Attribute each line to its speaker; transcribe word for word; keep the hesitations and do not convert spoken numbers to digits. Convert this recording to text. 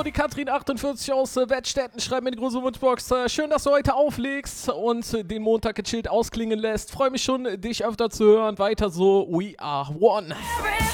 Speaker 1: So, die Katrin achtundvierzig aus äh, Wettstetten schreibt mir die große Wunschbox. Äh, schön, dass du heute auflegst und äh, den Montag gechillt ausklingen lässt. Freue mich schon, dich öfter zu hören. Weiter so, we are one.